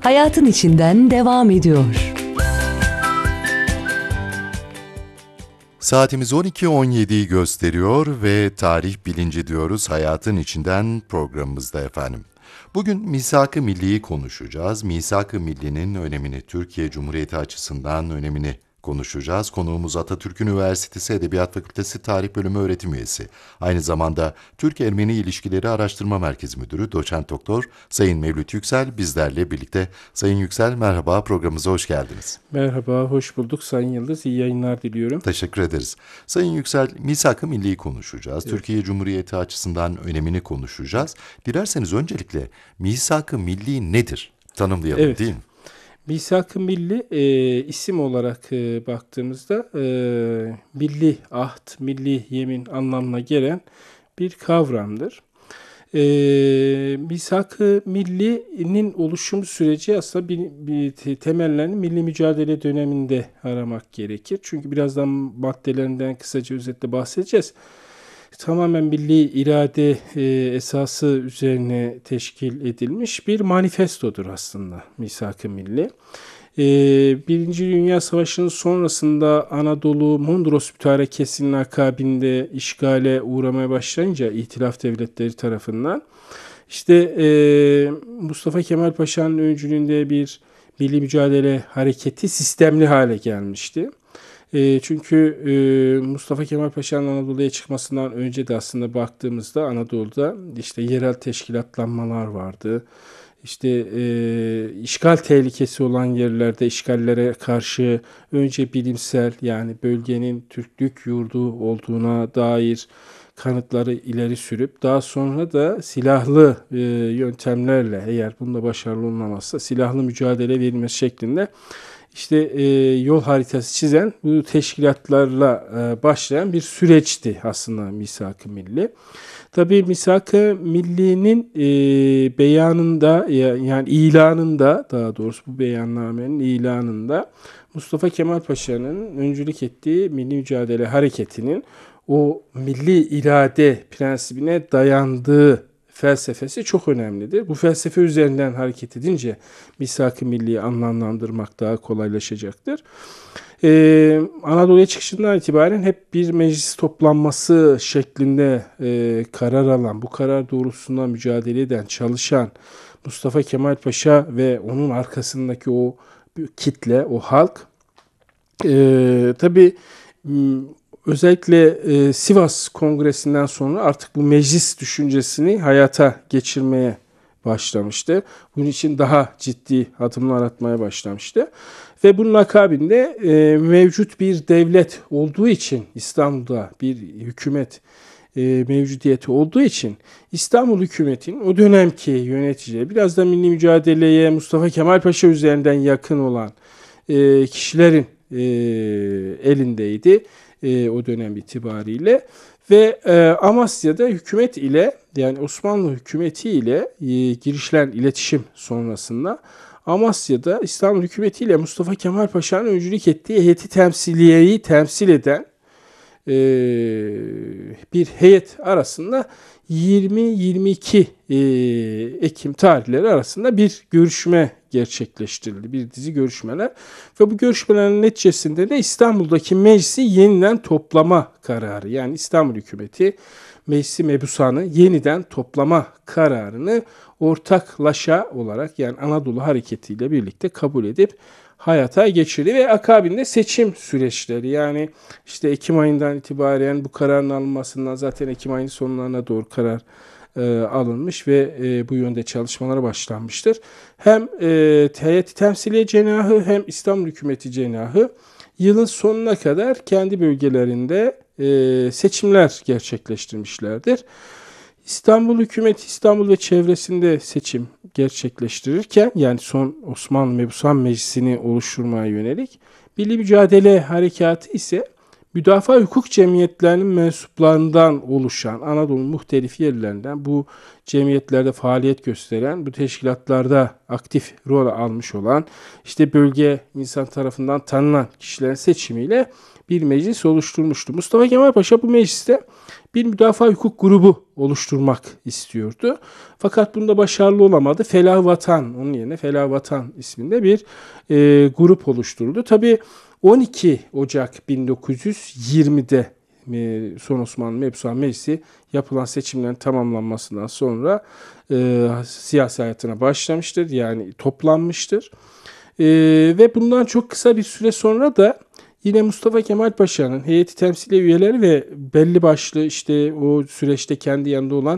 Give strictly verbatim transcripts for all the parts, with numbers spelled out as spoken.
hayatın içinden devam ediyor. Saatimiz on iki on yediyi gösteriyor ve tarih bilinci diyoruz hayatın içinden programımızda efendim. Bugün Misak-ı Milli'yi konuşacağız. Misak-ı Milli'nin önemini, Türkiye Cumhuriyeti açısından önemini konuşacağız. Konuğumuz Atatürk Üniversitesi Edebiyat Fakültesi Tarih Bölümü öğretim üyesi. Aynı zamanda Türk-Ermeni İlişkileri Araştırma Merkezi Müdürü Doçent Doktor Sayın Mevlüt Yüksel bizlerle birlikte. Sayın Yüksel merhaba, programımıza hoş geldiniz. Merhaba, hoş bulduk Sayın Yıldız. İyi yayınlar diliyorum. Teşekkür ederiz. Sayın Yüksel, Misak-ı Milli'yi konuşacağız. Evet. Türkiye Cumhuriyeti açısından önemini konuşacağız. Dilerseniz öncelikle Misak-ı Milli nedir? Tanımlayalım, evet, değil mi? Misak-ı Milli e, isim olarak e, baktığımızda e, milli ahd, milli yemin anlamına gelen bir kavramdır. E, Misak-ı Milli'nin oluşum süreci aslında bir, bir temellerini milli mücadele döneminde aramak gerekir. Çünkü birazdan maddelerinden kısaca özetle bahsedeceğiz. Tamamen milli irade e, esası üzerine teşkil edilmiş bir manifestodur aslında Misak-ı Milli. E, Birinci Dünya Savaşı'nın sonrasında Anadolu Mondros Mütarekesi'nin akabinde işgale uğramaya başlayınca İtilaf Devletleri tarafından işte e, Mustafa Kemal Paşa'nın öncülüğünde bir milli mücadele hareketi sistemli hale gelmişti. E, çünkü e, Mustafa Kemal Paşa'nın Anadolu'ya çıkmasından önce de aslında baktığımızda Anadolu'da işte yerel teşkilatlanmalar vardı. İşte e, işgal tehlikesi olan yerlerde işgallere karşı önce bilimsel, yani bölgenin Türklük yurdu olduğuna dair kanıtları ileri sürüp daha sonra da silahlı e, yöntemlerle, eğer bunda başarılı olunamazsa silahlı mücadele verilmesi şeklinde İşte e, yol haritası çizen bu teşkilatlarla e, başlayan bir süreçti aslında Misak-ı Milli. Tabii Misak-ı Milli'nin e, beyanında, yani ilanında, daha doğrusu bu beyannamenin ilanında Mustafa Kemal Paşa'nın öncülük ettiği milli mücadele hareketinin o milli irade prensibine dayandığı felsefesi çok önemlidir. Bu felsefe üzerinden hareket edince Misak-ı Milli'yi anlamlandırmak daha kolaylaşacaktır. Ee, Anadolu'ya çıkışından itibaren hep bir meclis toplanması şeklinde e, karar alan, bu karar doğrultusunda mücadele eden, çalışan Mustafa Kemal Paşa ve onun arkasındaki o kitle, o halk e, tabii özellikle e, Sivas Kongresi'nden sonra artık bu meclis düşüncesini hayata geçirmeye başlamıştı. Bunun için daha ciddi adımlar atmaya başlamıştı. Ve bunun akabinde e, mevcut bir devlet olduğu için, İstanbul'da bir hükümet e, mevcudiyeti olduğu için İstanbul hükümetinin o dönemki yöneticileri, biraz da milli mücadeleye Mustafa Kemal Paşa üzerinden yakın olan e, kişilerin e, elindeydi. E, o dönem itibariyle ve e, Amasya'da hükümet ile, yani Osmanlı hükümeti ile e, girişilen iletişim sonrasında Amasya'da İstanbul hükümeti ile Mustafa Kemal Paşa'nın öncülük ettiği heyeti temsiliyeyi temsil eden e, bir heyet arasında yirmi yirmi iki e, Ekim tarihleri arasında bir görüşme gerçekleştirildi. Bir dizi görüşmeler ve bu görüşmelerin neticesinde de İstanbul'daki meclisi yeniden toplama kararı, yani İstanbul hükümeti Meclis-i Mebusan'ı yeniden toplama kararını ortaklaşa olarak, yani Anadolu hareketiyle birlikte kabul edip hayata geçirdi ve akabinde seçim süreçleri, yani işte Ekim ayından itibaren bu kararın alınmasından, zaten Ekim ayının sonlarına doğru karar e, alınmış ve e, bu yönde çalışmalara başlanmıştır. Hem e, heyeti temsiliye cenahı hem İstanbul hükümeti cenahı yılın sonuna kadar kendi bölgelerinde e, seçimler gerçekleştirmişlerdir. İstanbul hükümeti İstanbul ve çevresinde seçim gerçekleştirirken, yani son Osmanlı Mebusan Meclisi'ni oluşturmaya yönelik, Milli Mücadele Harekatı ise müdafaa hukuk cemiyetlerinin mensuplarından oluşan Anadolu'nun muhtelif yerlerinden bu cemiyetlerde faaliyet gösteren, bu teşkilatlarda aktif rol almış olan, işte bölge insan tarafından tanınan kişilerin seçimiyle bir meclis oluşturmuştu. Mustafa Kemal Paşa bu mecliste bir müdafaa hukuk grubu oluşturmak istiyordu. Fakat bunda başarılı olamadı. Felah Vatan, onun yerine Felah Vatan isminde bir e, grup oluşturuldu. Tabii on iki Ocak bin dokuz yüz yirmide e, Son Osmanlı Mebusan Meclisi yapılan seçimlerin tamamlanmasından sonra e, siyasi hayatına başlamıştır. Yani toplanmıştır. E, ve bundan çok kısa bir süre sonra da yine Mustafa Kemal Paşa'nın heyeti temsili üyeleri ve belli başlı işte o süreçte kendi yanında olan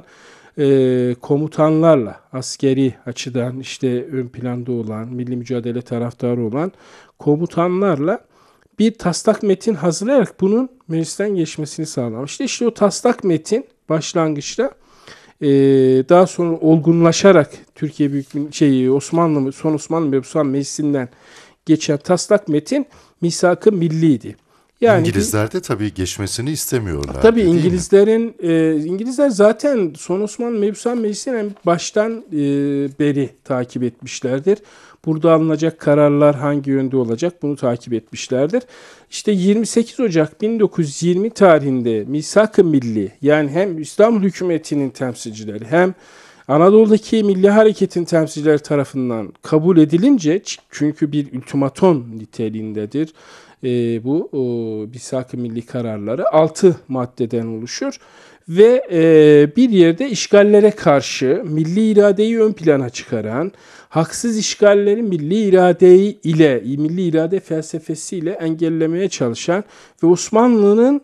e, komutanlarla, askeri açıdan işte ön planda olan, milli mücadele taraftarı olan komutanlarla bir taslak metin hazırlayarak bunun meclisten geçmesini sağlamıştı. İşte o taslak metin başlangıçta e, daha sonra olgunlaşarak Türkiye Büyük şey Osmanlı Son Osmanlı Mebusan Meclisi'nden geçen taslak metin Misak-ı Milli'ydi. Yani İngilizler de tabii geçmesini istemiyorlar. Tabii İngilizlerin e, İngilizler zaten Son Osmanlı Mebusan Meclisi'ni baştan e, beri takip etmişlerdir. Burada alınacak kararlar hangi yönde olacak bunu takip etmişlerdir. İşte yirmi sekiz Ocak bin dokuz yüz yirmi tarihinde Misak-ı Milli, yani hem İstanbul hükümetinin temsilcileri hem Anadolu'daki milli hareketin temsilcileri tarafından kabul edilince, çünkü bir ultimaton niteliğindedir e, bu Misak-ı Milli kararları, altı maddeden oluşur ve e, bir yerde işgallere karşı milli iradeyi ön plana çıkaran, haksız işgalleri milli iradeyi ile, milli irade felsefesiyle engellemeye çalışan ve Osmanlı'nın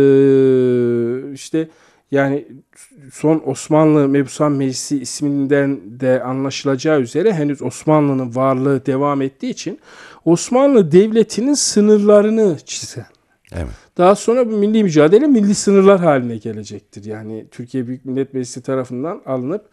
e, işte yani Son Osmanlı Mebusan Meclisi isminden de anlaşılacağı üzere henüz Osmanlı'nın varlığı devam ettiği için Osmanlı Devleti'nin sınırlarını çizen. Evet. Daha sonra bu milli mücadele milli sınırlar haline gelecektir. Yani Türkiye Büyük Millet Meclisi tarafından alınıp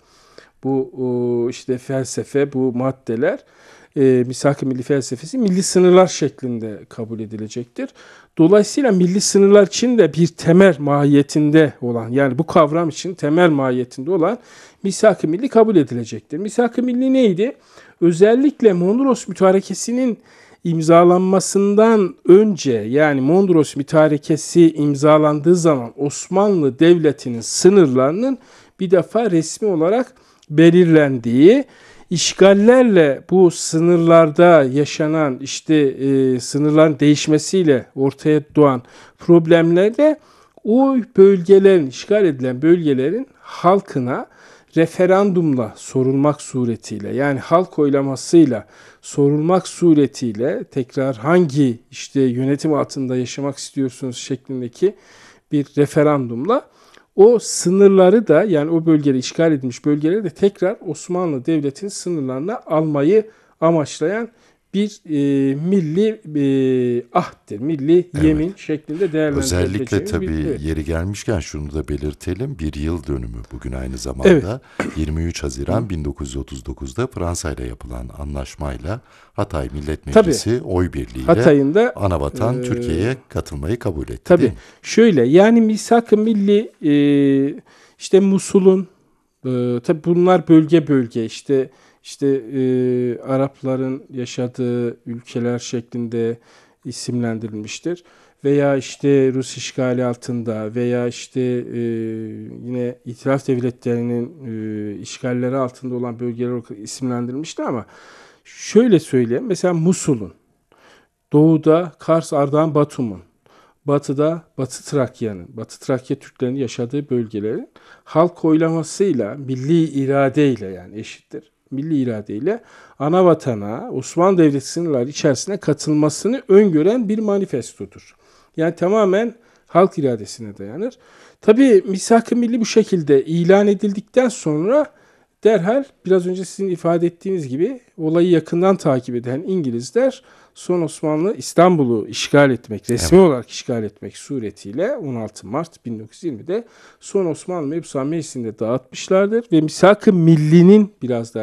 bu işte felsefe, bu maddeler e, Misak-ı Milli felsefesi milli sınırlar şeklinde kabul edilecektir. Dolayısıyla milli sınırlar için de bir temel mahiyetinde olan, yani bu kavram için temel mahiyetinde olan Misak-ı Milli kabul edilecektir. Misak-ı Milli neydi? Özellikle Mondros Mütarekesi'nin imzalanmasından önce, yani Mondros Mütarekesi imzalandığı zaman Osmanlı Devleti'nin sınırlarının bir defa resmi olarak belirlendiği, işgallerle bu sınırlarda yaşanan işte e, sınırların değişmesiyle ortaya doğan problemlerde o bölgelerin, işgal edilen bölgelerin halkına referandumla sorulmak suretiyle, yani halk oylamasıyla sorulmak suretiyle tekrar hangi işte yönetim altında yaşamak istiyorsunuz şeklindeki bir referandumla o sınırları da, yani o bölgede işgal edilmiş bölgeleri de tekrar Osmanlı Devleti'nin sınırlarına almayı amaçlayan bir e, milli e, ahddir, milli evet. yemin şeklinde değerlendirilebileceğini. Özellikle tabii bir, yeri gelmişken şunu da belirtelim, bir yıl dönümü bugün aynı zamanda. Evet. yirmi üç Haziran bin dokuz yüz otuz dokuzda Fransa ile yapılan anlaşmayla Hatay Millet Meclisi tabii, oy birliğiyle Hatay'ında, Anavatan e, Türkiye'ye katılmayı kabul etti. Tabii şöyle, yani Misak-ı Milli e, işte Musul'un e, tabii bunlar bölge bölge işte İşte e, Arapların yaşadığı ülkeler şeklinde isimlendirilmiştir. Veya işte Rus işgali altında veya işte e, yine İtilaf Devletleri'nin e, işgalleri altında olan bölgeler olarak isimlendirilmiştir ama şöyle söyleyeyim. Mesela Musul'un, doğuda Kars, Ardahan, Batum'un, batıda Batı Trakya'nın, Batı Trakya Türklerinin yaşadığı bölgelerin halk oylamasıyla, milli iradeyle, yani eşittir, milli iradeyle ana vatana, Osmanlı Devleti sınırları içerisine katılmasını öngören bir manifestodur. Yani tamamen halk iradesine dayanır. Tabii Misak-ı Milli bu şekilde ilan edildikten sonra derhal biraz önce sizin ifade ettiğiniz gibi olayı yakından takip eden İngilizler Son Osmanlı İstanbul'u işgal etmek, resmi evet. olarak işgal etmek suretiyle on altı Mart bin dokuz yüz yirmide Son Osmanlı Mebusan Meclisi'nde dağıtmışlardır ve Misak-ı Milli'nin biraz daha